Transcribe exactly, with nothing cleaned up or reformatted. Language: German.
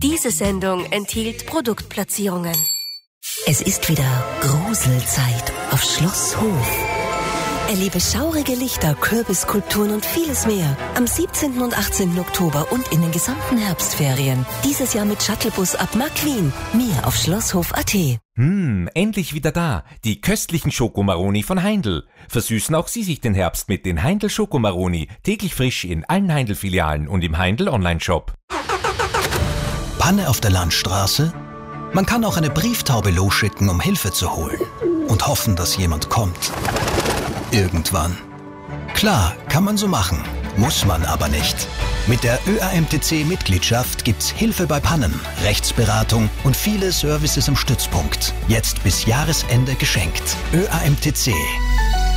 Diese Sendung enthielt Produktplatzierungen. Es ist wieder Gruselzeit auf Schloss Hof. Erlebe schaurige Lichter, Kürbisskulpturen und vieles mehr. Am siebzehnten und achtzehnten Oktober und in den gesamten Herbstferien. Dieses Jahr mit Shuttlebus ab Markwien. Mehr auf schlosshof punkt at. Hm, endlich wieder da. Die köstlichen Schokomaroni von Heindl. Versüßen auch Sie sich den Herbst mit den Heindl Schokomaroni. Täglich frisch in allen Heindl-Filialen und im Heindl Online-Shop. Panne auf der Landstraße? Man kann auch eine Brieftaube losschicken, um Hilfe zu holen. Und hoffen, dass jemand kommt. Irgendwann. Klar, kann man so machen. Muss man aber nicht. Mit der Ö A M T C-Mitgliedschaft gibt's Hilfe bei Pannen, Rechtsberatung und viele Services im Stützpunkt. Jetzt bis Jahresende geschenkt. Ö A M T C.